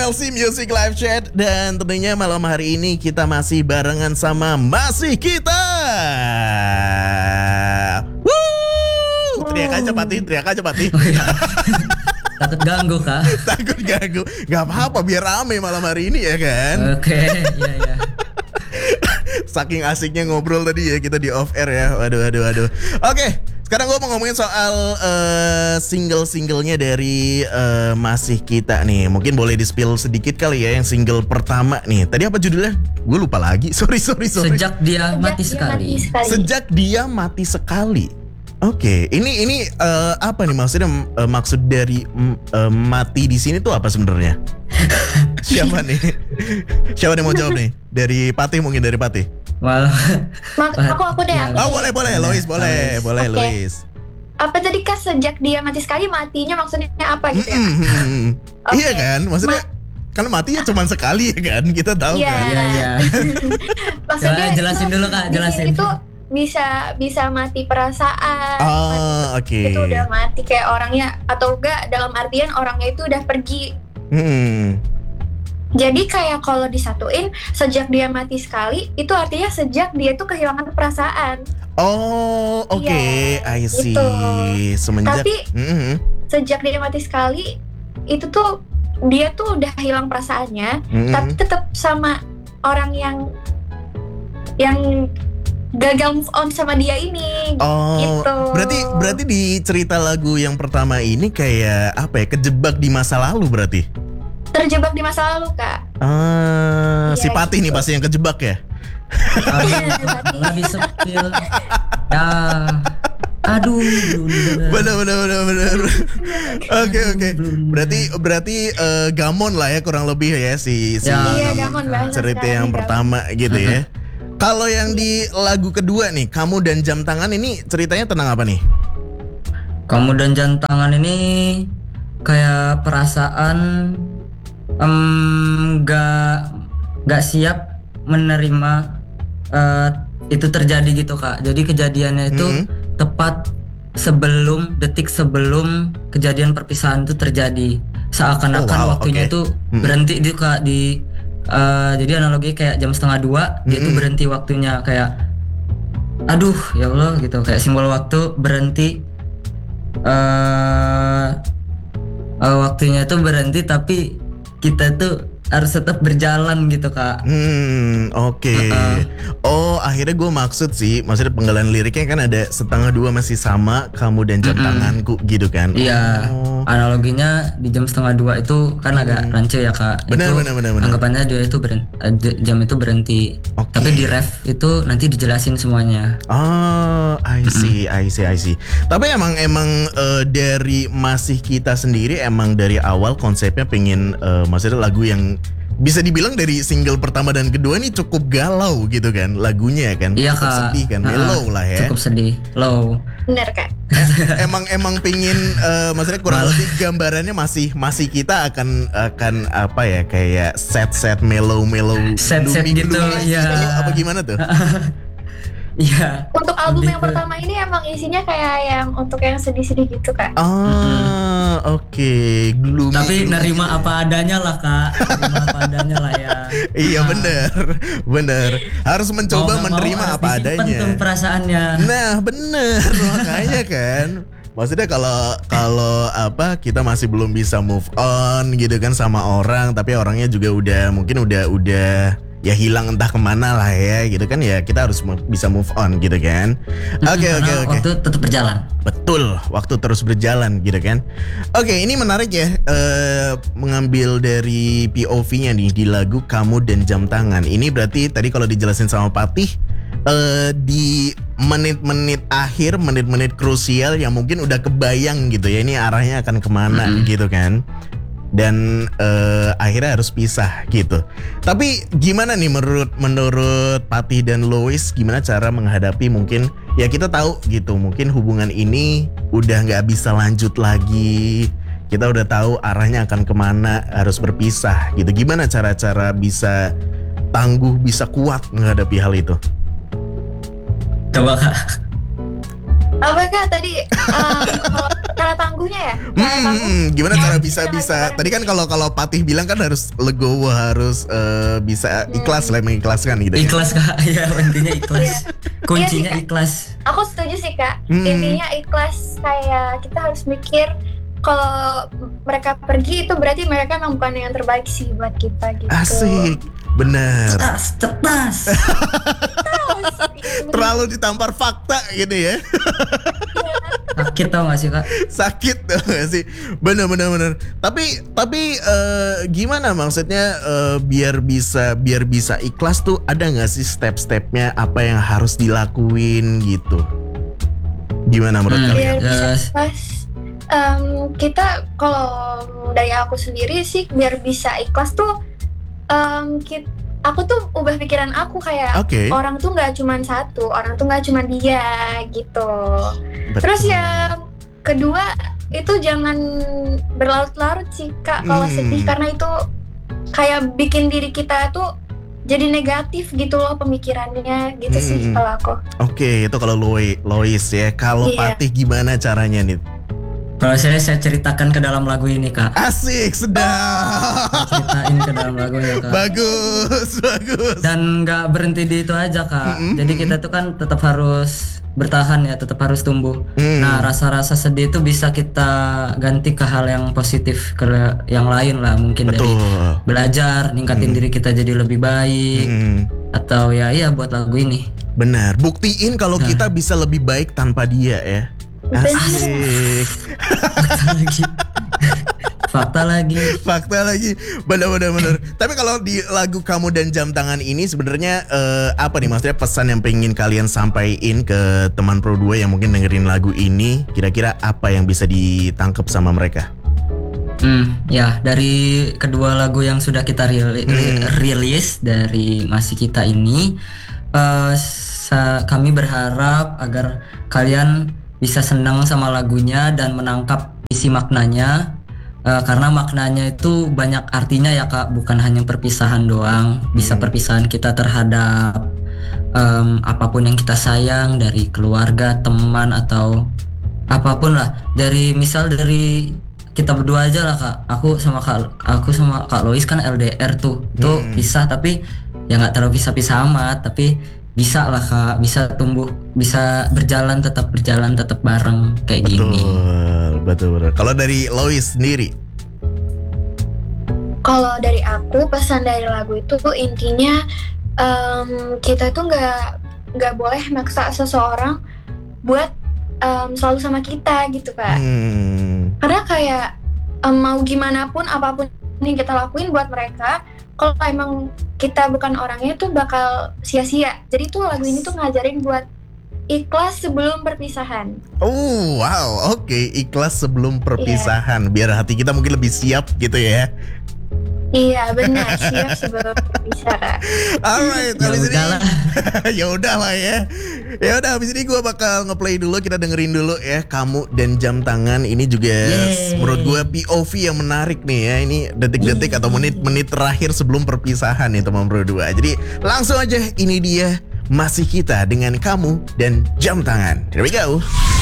MLC Music Live Chat. Dan tentunya malam hari ini kita masih barengan sama Masih Kita. Teriak aja Pati. Oh, iya. Takut ganggu kak. Takut ganggu. Gak apa-apa, biar rame malam hari ini ya kan. Oke, iya. Saking asiknya ngobrol tadi ya kita di off air ya. Waduh. Oke, sekarang gue mau ngomongin soal single-singlenya dari Masih Kita nih. Mungkin boleh di-spill sedikit kali ya yang single pertama nih. Tadi apa judulnya? Gue lupa lagi. Sorry. Sejak dia mati sekali. Sejak Dia Mati Sekali. Oke, ini apa nih maksudnya? Maksud dari mati di sini tuh apa sebenarnya? Siapa nih? Siapa nih mau jawab nih? Dari Patih mungkin dari Patih. Aku deh. Oh boleh, Lois boleh, Okay. Lois. Apa tadi Kak, sejak dia mati sekali, matinya maksudnya apa gitu ya? Okay. Iya kan, maksudnya kan mati ya cuma sekali ya kan, kita tahu kan. Iya. Maksudnya jelasin dulu Kak, jelasin. Itu bisa mati perasaan. Oke. Itu udah mati kayak orangnya, atau enggak dalam artian orangnya itu udah pergi. Jadi kayak kalau disatuin sejak dia mati sekali, itu artinya sejak dia tuh kehilangan perasaan. Oh, oke, I see. Gitu. Semenjak. Tapi sejak dia mati sekali, itu tuh dia tuh udah hilang perasaannya, tapi tetap sama orang yang gagal move on sama dia ini. Gitu. Berarti di cerita lagu yang pertama ini kayak apa ya? Kejebak di masa lalu berarti. Terjebak di masa lalu, Kak. Si Patih nih pasti yang kejebak ya. Lebih sepil. Ya. Aduh. Bener. Oke. Berarti gamon lah ya kurang lebih ya si gamon banget. Cerita yang pertama gitu ya. Kalau yang di lagu kedua nih, Kamu dan Jam Tangan ini ceritanya tentang apa nih? Kamu dan Jam Tangan ini kayak perasaan gak siap menerima itu terjadi gitu Kak. Jadi kejadiannya itu tepat detik sebelum kejadian perpisahan itu terjadi. Seakan-akan waktunya itu berhenti di Kak jadi analogi kayak jam 1:30 dia tuh berhenti waktunya, kayak aduh ya Allah gitu, kayak simbol waktu berhenti, waktunya tuh berhenti tapi kita tuh harus tetap berjalan gitu Kak. Oke. Oh akhirnya gue maksudnya penggalan liriknya kan ada 1:30 masih sama kamu dan jam tanganku gitu kan. Iya. Analoginya di jam 1:30 itu kan agak rancu ya Kak. Benar. Anggapannya dia itu jam itu berhenti. Okay. Tapi di ref itu nanti dijelasin semuanya. Oh, I see. Tapi emang dari Masih Kita sendiri emang dari awal konsepnya pengen maksudnya lagu yang bisa dibilang dari single pertama dan kedua ini cukup galau gitu kan lagunya kan. Iya cukup Kak. Sedih kan, mellow lah ya. Cukup sedih, low. Bener Kak. Emang pengen maksudnya kurang lebih gambarannya masih kita akan apa ya, kayak sad mellow sad gitu ya. Apa gimana tuh? Iya. Untuk album yang pertama ini emang isinya kayak yang untuk yang sedih-sedih gitu Kak. Oke. Gloomy. Tapi nerima apa adanya lah Kak. Nerima apa adanya lah ya. Iya bener. Harus mencoba menerima apa adanya. Tuh perasaannya. Nah bener, makanya kan. Maksudnya kalau apa kita masih belum bisa move on gitu kan sama orang, tapi orangnya juga udah ya hilang entah kemana lah ya gitu kan, ya kita harus bisa move on gitu kan. Oke. Waktu tetap berjalan. Betul, waktu terus berjalan gitu kan. Oke, ini menarik ya, mengambil dari POV-nya nih di lagu Kamu dan Jam Tangan. Ini berarti tadi kalau dijelasin sama Patih, di menit-menit akhir, menit-menit krusial yang mungkin udah kebayang gitu ya, ini arahnya akan kemana gitu kan. Dan akhirnya harus pisah gitu. Tapi gimana nih menurut Patih dan Lois, gimana cara menghadapi mungkin ya kita tahu gitu, mungkin hubungan ini udah nggak bisa lanjut lagi, kita udah tahu arahnya akan kemana, harus berpisah gitu. Gimana cara-cara bisa tangguh, bisa kuat menghadapi hal itu? Coba Kak. Apa Kak tadi cara tangguhnya ya? Gimana Ya, cara gimana bisa? cara Tadi kan kalau Patih bilang kan harus legowo, harus bisa ikhlas lah, mengikhlaskan gitu. Ya. Ikhlas kak, ya intinya ikhlas. Iya. Kuncinya Iya sih, Kak. ikhlas. Aku setuju sih Kak. Hmm. Intinya ikhlas, kayak kita harus mikir kalau mereka pergi itu berarti mereka memang bukan yang terbaik sih buat kita gitu. Asik, bener. Cetas. Terlalu ditampar fakta gitu ya. Sakit tau gak sih kak? Sakit tuh gak sih? Bener. Tapi gimana maksudnya biar bisa ikhlas tuh ada nggak sih step-stepnya apa yang harus dilakuin gitu? Gimana menurut kalian? Biar bisa Yes. ikhlas. Kita kalau dari aku sendiri sih biar bisa ikhlas tuh aku tuh ubah pikiran aku kayak Oke. orang tuh nggak cuma satu, orang tuh nggak cuma dia gitu. Terus yang kedua itu jangan berlarut-larut sih Kak kalau sedih, karena itu kayak bikin diri kita tuh jadi negatif gitu loh pemikirannya gitu sih kalau aku. Oke, itu kalau Lois ya. Kalau Iya. Patih gimana caranya nih? Kalau saya ceritakan ke dalam lagu ini kak. Asik, sedap. Ceritain ke dalam lagunya kak. Bagus. Dan nggak berhenti di itu aja kak. Jadi kita tuh kan tetap harus bertahan ya, tetap harus tumbuh. Nah rasa-rasa sedih itu bisa kita ganti ke hal yang positif, ke yang lain lah, mungkin dari Betul. belajar, ningkatin diri kita jadi lebih baik, atau ya iya buat lagu ini. Benar. Buktiin kalau kita bisa lebih baik tanpa dia ya. Asik. Fakta lagi. Fakta lagi. Bener. Tapi kalau di lagu Kamu dan Jam Tangan ini sebenarnya apa nih maksudnya pesan yang pengen kalian sampaikan ke teman Pro 2 yang mungkin dengerin lagu ini, kira-kira apa yang bisa ditangkap sama mereka? Ya dari kedua lagu yang sudah kita rilis dari Masih Kita ini, kami berharap agar kalian bisa senang sama lagunya dan menangkap isi maknanya, karena maknanya itu banyak artinya ya kak, bukan hanya perpisahan doang. Bisa perpisahan kita terhadap apapun yang kita sayang, dari keluarga, teman, atau apapun lah. Dari kita berdua aja lah kak, aku sama kak Lois kan LDR tuh, itu pisah tapi ya nggak terlalu pisah amat, tapi bisa lah kak, bisa tumbuh, bisa tetap berjalan tetap bareng kayak gini. Betul. Kalau dari Lois sendiri? Kalau dari aku pesan dari lagu itu tuh intinya kita tuh nggak boleh maksa seseorang buat selalu sama kita gitu Kak. Karena kayak mau gimana pun apapun yang kita lakuin buat mereka, kalau emang kita bukan orangnya tuh bakal sia-sia. Jadi tuh lagu ini tuh ngajarin buat ikhlas sebelum perpisahan. Oh wow, oke. Ikhlas sebelum perpisahan, biar hati kita mungkin lebih siap gitu ya. Iya benar, siap sebelum berpisah. Alright, Ya habis ini udahlah. ya udah lah ya. Ya udah, habis ini gue bakal ngeplay dulu, kita dengerin dulu ya Kamu dan Jam Tangan. Ini juga menurut gue POV yang menarik nih ya. Ini detik-detik atau menit-menit terakhir sebelum perpisahan nih teman Pro 2. Jadi langsung aja, ini dia Masih Kita dengan Kamu dan Jam Tangan. Here we go.